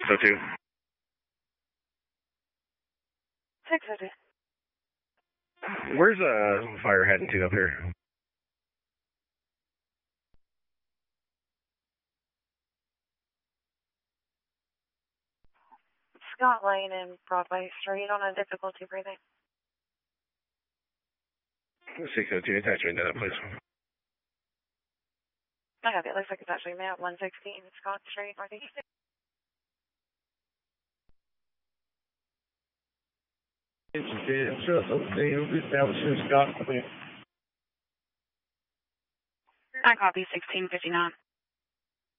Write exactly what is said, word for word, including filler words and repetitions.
oh two. six oh two. Where's uh fire heading to up here? Scott Lane and Broadway Street on a difficulty breathing. six oh two, attachment to that place. I got it. Looks like it's actually map one sixteen Scott Street, Northeast. I copy sixteen fifty-nine.